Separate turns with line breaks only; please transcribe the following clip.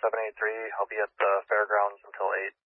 783. I'll be at the fairgrounds until 8.